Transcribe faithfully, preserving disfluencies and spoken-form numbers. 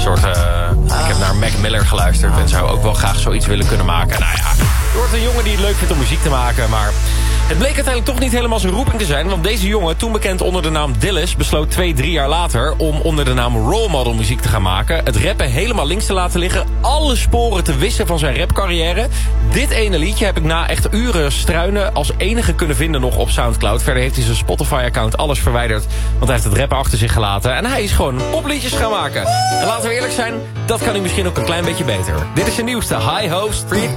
soort... Uh, ik heb naar Mac Miller geluisterd en zou ook wel graag zoiets willen kunnen maken. Nou ja, je wordt een jongen die het leuk vindt om muziek te maken, maar... Het bleek uiteindelijk toch niet helemaal zijn roeping te zijn... want deze jongen, toen bekend onder de naam Dillis... besloot twee, drie jaar later om onder de naam Role Model muziek te gaan maken... het rappen helemaal links te laten liggen... alle sporen te wissen van zijn rapcarrière. Dit ene liedje heb ik na echt uren struinen... als enige kunnen vinden nog op Soundcloud. Verder heeft hij zijn Spotify-account alles verwijderd... want hij heeft het rappen achter zich gelaten... en hij is gewoon popliedjes gaan maken. En laten we eerlijk zijn, dat kan hij misschien ook een klein beetje beter. Dit is zijn nieuwste Hi Ho Street